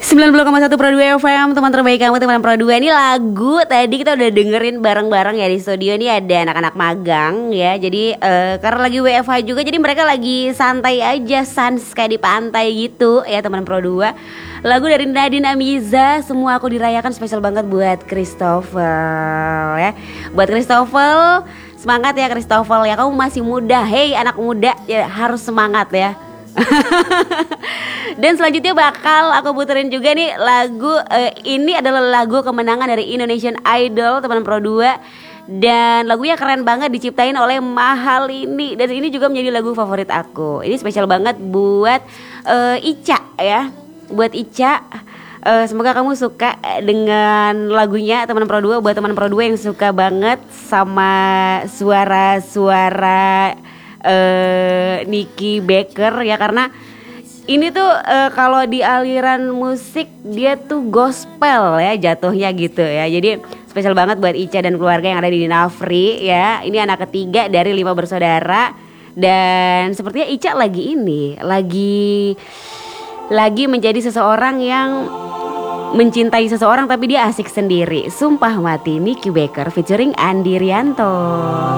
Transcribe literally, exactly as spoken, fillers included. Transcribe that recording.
sembilan puluh koma satu Pro dua F M, teman terbaik kamu, teman Pro dua. Ini lagu tadi kita udah dengerin bareng-bareng ya di studio. Ini ada anak-anak magang ya. Jadi uh, karena lagi W F H juga, jadi mereka lagi santai aja, sans kayak di pantai gitu ya teman Pro dua. Lagu dari Nadine Amiza, Semua Aku Dirayakan, spesial banget buat Christopher ya. Buat Christopher, semangat ya Christopher ya. Kamu masih muda, hey anak muda ya, harus semangat ya. Dan selanjutnya bakal aku puterin juga nih lagu uh, ini adalah lagu kemenangan dari Indonesian Idol teman Pro dua. Dan lagunya keren banget, diciptain oleh Mahalini. Dan ini juga menjadi lagu favorit aku. Ini spesial banget buat uh, Ica ya. Buat Ica, uh, semoga kamu suka dengan lagunya teman Pro dua. Buat teman Pro dua yang suka banget sama suara-suara uh, Nicky Baker ya, karena ini tuh uh, kalau di aliran musik dia tuh gospel ya jatuhnya gitu ya. Jadi spesial banget buat Ica dan keluarga yang ada di Nafri ya. Ini anak ketiga dari lima bersaudara. Dan sepertinya Ica lagi ini Lagi Lagi menjadi seseorang yang mencintai seseorang tapi dia asik sendiri. Sumpah Mati, Nicky Baker featuring Andi Rianto.